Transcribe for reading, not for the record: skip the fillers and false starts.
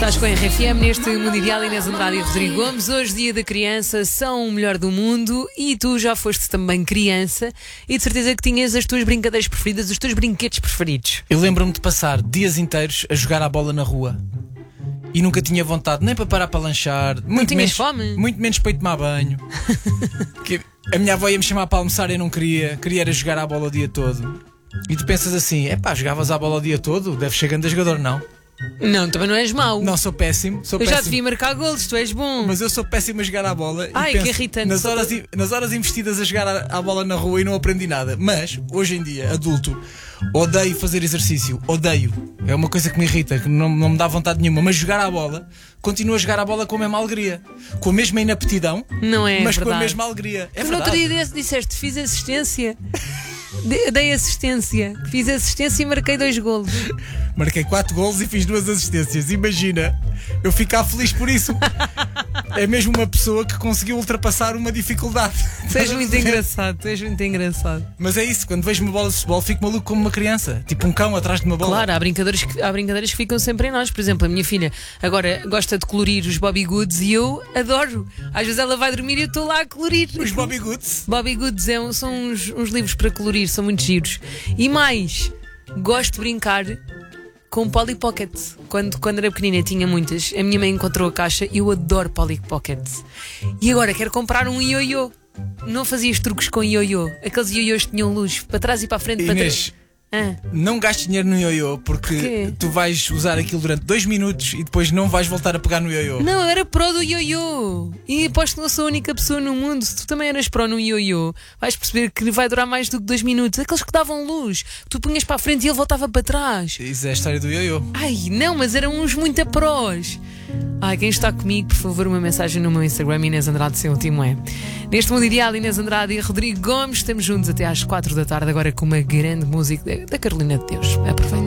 Estás com a RFM neste Mundial. Inês Andrade e Rodrigo Gomes. Hoje, dia da criança, são o melhor do mundo. E tu já foste também criança e de certeza que tinhas as tuas brincadeiras preferidas, os teus brinquedos preferidos. Eu lembro-me de passar dias inteiros a jogar à bola na rua e nunca tinha vontade nem para parar para lanchar. Não tinhas fome? Muito menos para ir tomar banho. Que a minha avó ia me chamar para almoçar e eu não queria. Queria era jogar à bola o dia todo. E tu pensas assim, jogavas à bola o dia todo? Deves ser grande jogador, não? Não, também não és mau. Não, sou péssimo. Eu já te vi marcar golos, tu és bom. Mas eu sou péssimo a jogar à bola. Ai, e penso, que irritante. Nas horas investidas a jogar à bola na rua e não aprendi nada. Mas, hoje em dia, adulto, odeio fazer exercício. Odeio. É uma coisa que me irrita, que não me dá vontade nenhuma. Mas jogar à bola, continuo a jogar à bola com a mesma alegria. Com a mesma inaptidão, não é mas verdade. Com a mesma alegria. É no verdade. outro dia disseste, fiz assistência. Dei assistência. Fiz assistência e marquei 2 golos. Marquei 4 golos e fiz 2 assistências. Imagina, eu ficar feliz por isso. É mesmo uma pessoa que conseguiu ultrapassar uma dificuldade. Tu és muito engraçado, tu és muito engraçado. Mas é isso, quando vejo uma bola de futebol fico maluco como uma criança. Tipo um cão atrás de uma bola. Claro, há brincadeiras que ficam sempre em nós. Por exemplo, a minha filha agora gosta de colorir os Bobby Goods e eu adoro. Às vezes ela vai dormir e eu estou lá a colorir. Os Bobby Goods? Bobby Goods são uns livros para colorir, são muito giros. E mais, gosto de brincar com Polly Pocket. Quando era pequenina tinha muitas. A minha mãe encontrou a caixa e eu adoro Polly Pocket. E agora quero comprar um ioiô. Não fazias truques com ioiô? Aqueles ioiôs tinham luz para trás e para a frente. Inês, não gastes dinheiro no ioiô porque tu vais usar aquilo durante 2 minutos e depois não vais voltar a pegar no ioiô. Não, eu era pró do ioiô. E aposto que não sou a única pessoa no mundo. Se tu também eras pró no ioiô, vais perceber que vai durar mais do que 2 minutos. Aqueles que davam luz, tu punhas para a frente e ele voltava para trás. Isso é a história do ioiô. Ai, não, mas eram uns muito prós. Ai, quem está comigo, por favor, uma mensagem no meu Instagram, Inês Andrade, seu último é. Neste Mundial, Inês Andrade e Rodrigo Gomes, estamos juntos até às 4 da tarde, agora com uma grande música da Carolina de Deus. Aproveita.